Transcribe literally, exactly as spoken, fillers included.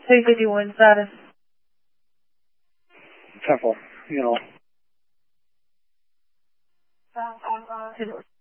Two fifty-one status. ten four, you know. Uh, uh, uh,